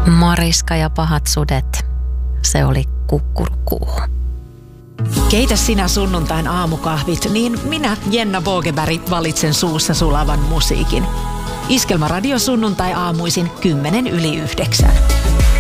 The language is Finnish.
Mariska ja pahat sudet. Se oli Kukkurukuu. Keitä sinä sunnuntain aamukahvit, niin minä, Jenna Vogeberg, valitsen suussa sulavan musiikin. Iskelmäradio sunnuntai aamuisin 8:10.